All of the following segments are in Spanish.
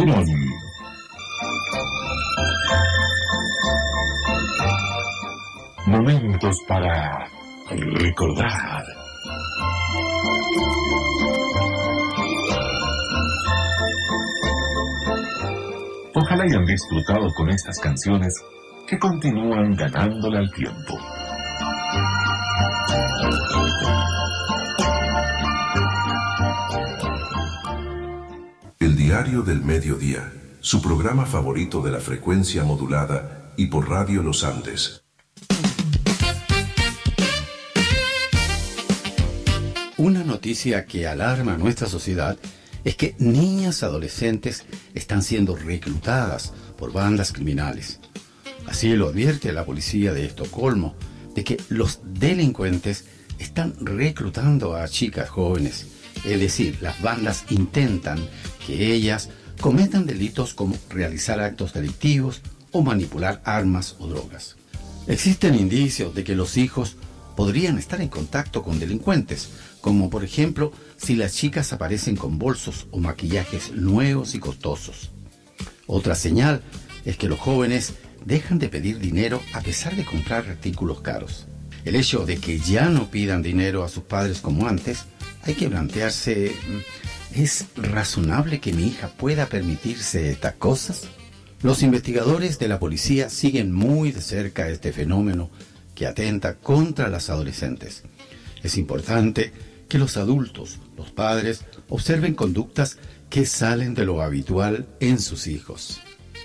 Durón. Momentos para recordar. Ojalá hayan disfrutado con estas canciones que continúan ganándole al tiempo. El Diario del Mediodía, su programa favorito de la frecuencia modulada y por Radio Los Andes. Una noticia que alarma a nuestra sociedad es que niñas adolescentes están siendo reclutadas por bandas criminales. Así lo advierte la policía de Estocolmo, de que los delincuentes están reclutando a chicas jóvenes. Es decir, las bandas intentan que ellas cometan delitos como realizar actos delictivos o manipular armas o drogas. Existen indicios de que los hijos podrían estar en contacto con delincuentes, como por ejemplo si las chicas aparecen con bolsos o maquillajes nuevos y costosos. Otra señal es que los jóvenes dejan de pedir dinero a pesar de comprar artículos caros. El hecho de que ya no pidan dinero a sus padres como antes, hay que plantearse, ¿es razonable que mi hija pueda permitirse estas cosas? Los investigadores de la policía siguen muy de cerca este fenómeno que atenta contra las adolescentes. Es importante que los adultos, los padres, observen conductas que salen de lo habitual en sus hijos.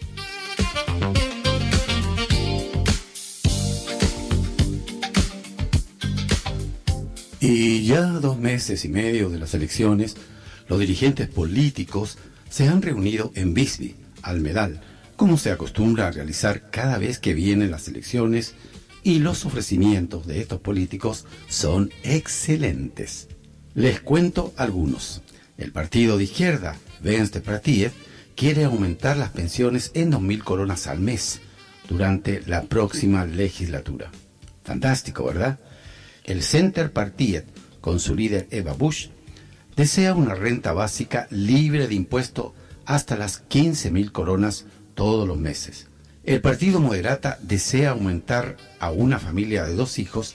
Y ya 2 meses y medio de las elecciones, los dirigentes políticos se han reunido en Visby, Almedal, como se acostumbra a realizar cada vez que vienen las elecciones, y los ofrecimientos de estos políticos son excelentes. Les cuento algunos. El partido de izquierda, Venstrepartiet, quiere aumentar las pensiones en 2.000 coronas al mes durante la próxima legislatura. Fantástico, ¿verdad? El Centerpartiet, con su líder Eva Busch, desea una renta básica libre de impuesto hasta las 15.000 coronas todos los meses. El Partido Moderata desea aumentar a una familia de 2 hijos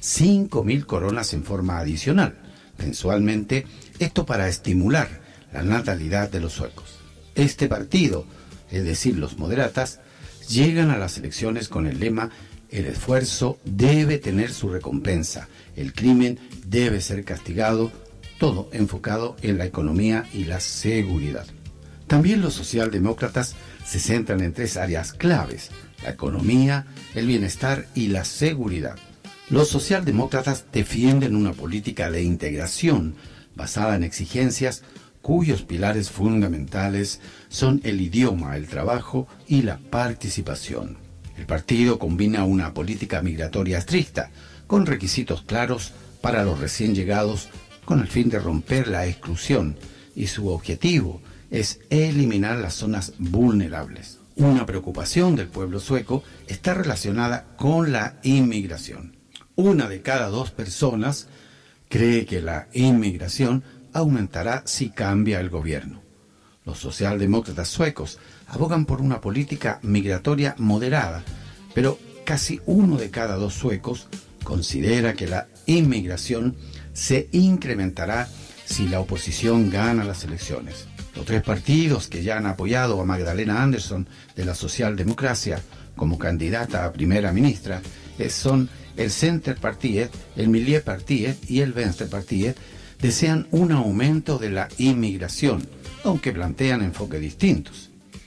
5.000 coronas en forma adicional, mensualmente, esto para estimular la natalidad de los suecos. Este partido, es decir, los moderatas, llegan a las elecciones con el lema: el esfuerzo debe tener su recompensa, el crimen debe ser castigado, todo enfocado en la economía y la seguridad. También los socialdemócratas se centran en 3 áreas claves: la economía, el bienestar y la seguridad. Los socialdemócratas defienden una política de integración basada en exigencias cuyos pilares fundamentales son el idioma, el trabajo y la participación. El partido combina una política migratoria estricta, con requisitos claros para los recién llegados, con el fin de romper la exclusión, y su objetivo es eliminar las zonas vulnerables. Una preocupación del pueblo sueco está relacionada con la inmigración. 1 de cada 2 personas cree que la inmigración aumentará si cambia el gobierno. Los socialdemócratas suecos abogan por una política migratoria moderada, pero casi 1 de cada 2 suecos considera que la inmigración se incrementará si la oposición gana las elecciones. Los 3 partidos que ya han apoyado a Magdalena Andersson de la socialdemocracia como candidata a primera ministra son el Centerpartiet, el Miljöpartiet y el Venstrepartiet. Desean un aumento de la inmigración, aunque plantean enfoques distintos.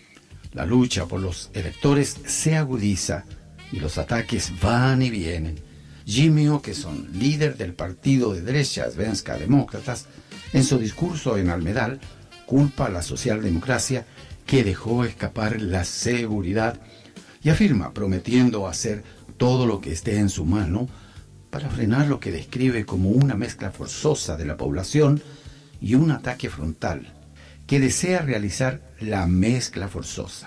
La lucha por los electores se agudiza y los ataques van y vienen. Jimmy Åkesson, líder del partido de derecha Svenska Demócratas, en su discurso en Almedal, culpa a la socialdemocracia que dejó escapar la seguridad y afirma, prometiendo hacer todo lo que esté en su mano para frenar lo que describe como una mezcla forzosa de la población y un ataque frontal, que desea realizar la mezcla forzosa.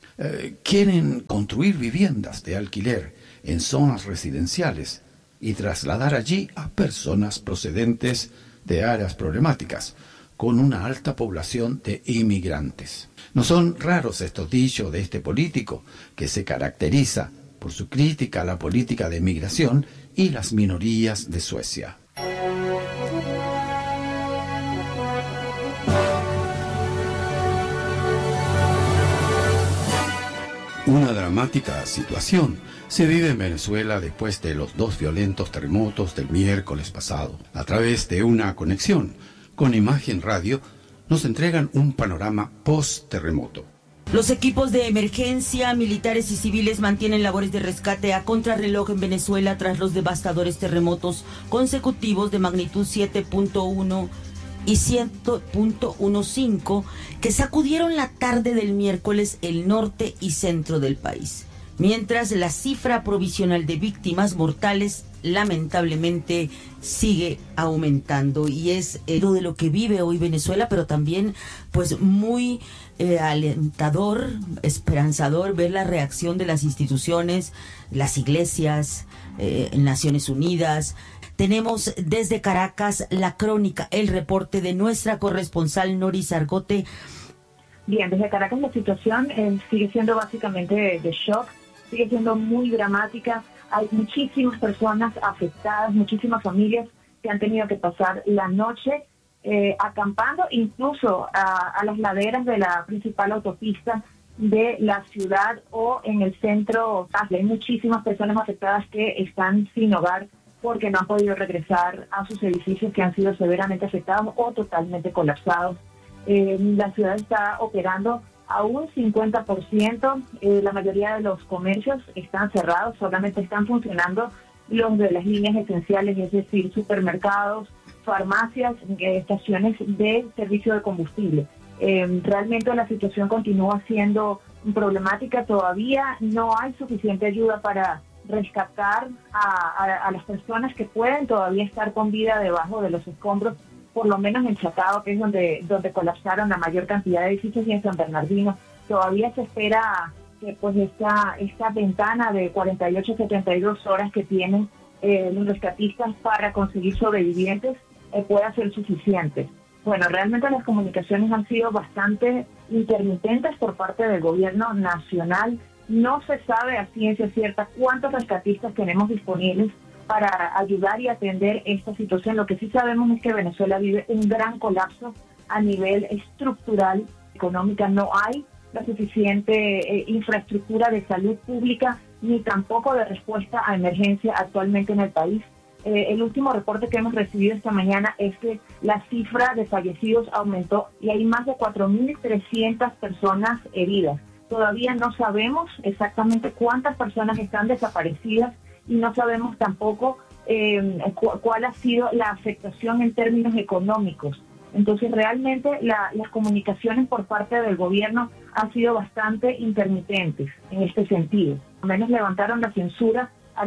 Quieren construir viviendas de alquiler en zonas residenciales y trasladar allí a personas procedentes de áreas problemáticas, con una alta población de inmigrantes. No son raros estos dichos de este político, que se caracteriza por su crítica a la política de migración y las minorías de Suecia. Una dramática situación se vive en Venezuela después de los 2 violentos terremotos del miércoles pasado. A través de una conexión con Imagen Radio, nos entregan un panorama post-terremoto. Los equipos de emergencia, militares y civiles mantienen labores de rescate a contrarreloj en Venezuela tras los devastadores terremotos consecutivos de magnitud 7.1 y 100.15 que sacudieron la tarde del miércoles el norte y centro del país, mientras la cifra provisional de víctimas mortales lamentablemente sigue aumentando, y es lo de lo que vive hoy Venezuela, pero también pues muy alentador, esperanzador ver la reacción de las instituciones, las iglesias, Naciones Unidas. Tenemos desde Caracas la crónica, el reporte de nuestra corresponsal Noris Argote. Bien, desde Caracas la situación sigue siendo básicamente de shock, sigue siendo muy dramática. Hay muchísimas personas afectadas, muchísimas familias que han tenido que pasar la noche acampando, incluso a las laderas de la principal autopista de la ciudad o en el centro. Hay muchísimas personas afectadas que están sin hogar porque no han podido regresar a sus edificios que han sido severamente afectados o totalmente colapsados. La ciudad está operando a un 50%, la mayoría de los comercios están cerrados, solamente están funcionando los de las líneas esenciales, es decir, supermercados, farmacias, estaciones de servicio de combustible. Realmente la situación continúa siendo problemática, todavía no hay suficiente ayuda para rescatar a las personas que pueden todavía estar con vida debajo de los escombros, por lo menos en Chacao, que es donde colapsaron la mayor cantidad de edificios, y en San Bernardino. Todavía se espera que pues esta ventana de 48 a 72 horas que tienen los rescatistas para conseguir sobrevivientes pueda ser suficiente. Bueno, realmente las comunicaciones han sido bastante intermitentes por parte del gobierno nacional. No se sabe a ciencia cierta cuántos rescatistas tenemos disponibles para ayudar y atender esta situación. Lo que sí sabemos es que Venezuela vive un gran colapso a nivel estructural, económica. No hay la suficiente infraestructura de salud pública ni tampoco de respuesta a emergencia actualmente en el país. El último reporte que hemos recibido esta mañana es que la cifra de fallecidos aumentó y hay más de 4.300 personas heridas. Todavía no sabemos exactamente cuántas personas están desaparecidas y no sabemos tampoco cuál ha sido la afectación en términos económicos. Entonces realmente las comunicaciones por parte del gobierno han sido bastante intermitentes en este sentido. Al menos levantaron la censura a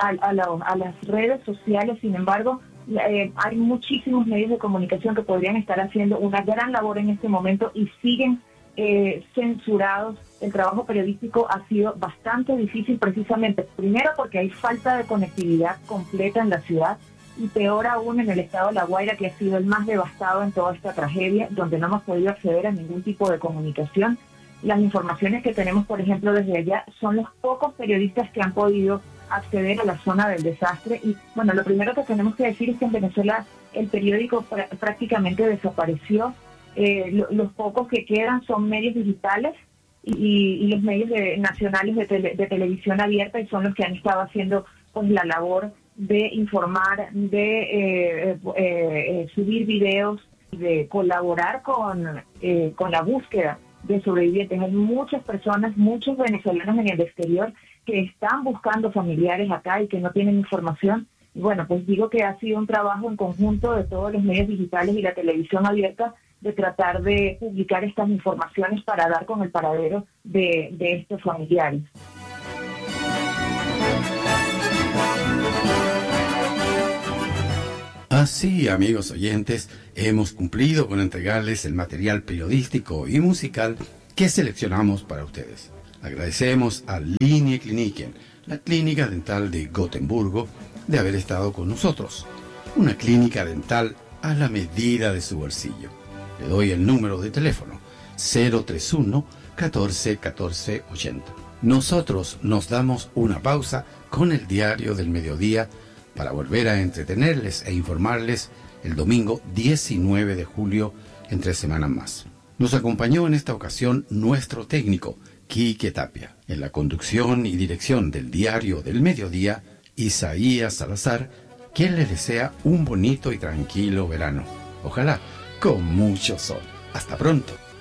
las redes sociales. Sin embargo, hay muchísimos medios de comunicación que podrían estar haciendo una gran labor en este momento y siguen censurados. El trabajo periodístico ha sido bastante difícil, precisamente, primero porque hay falta de conectividad completa en la ciudad, y peor aún en el estado de La Guaira, que ha sido el más devastado en toda esta tragedia, donde no hemos podido acceder a ningún tipo de comunicación. Las informaciones que tenemos, por ejemplo, desde allá, son los pocos periodistas que han podido acceder a la zona del desastre. Y bueno, lo primero que tenemos que decir es que en Venezuela el periódico prácticamente desapareció. Los pocos que quedan son medios digitales y los medios nacionales de televisión abierta, y son los que han estado haciendo pues la labor de informar, de subir videos, de colaborar con la búsqueda de sobrevivientes. Hay muchas personas, muchos venezolanos en el exterior que están buscando familiares acá y que no tienen información. Y bueno, pues digo que ha sido un trabajo en conjunto de todos los medios digitales y la televisión abierta de tratar de publicar estas informaciones para dar con el paradero de estos familiares. Así, amigos oyentes, hemos cumplido con entregarles el material periodístico y musical que seleccionamos para ustedes. Agradecemos a Linie Kliniken, la clínica dental de Gotemburgo, de haber estado con nosotros. Una clínica dental a la medida de su bolsillo. Le doy el número de teléfono 031 14 14 80. Nosotros nos damos una pausa con el Diario del Mediodía para volver a entretenerles e informarles el domingo 19 de julio en 3 semanas más. Nos acompañó en esta ocasión nuestro técnico, Quique Tapia. En la conducción y dirección del Diario del Mediodía, Isaías Salazar, quien les desea un bonito y tranquilo verano. Ojalá con mucho sol. Hasta pronto.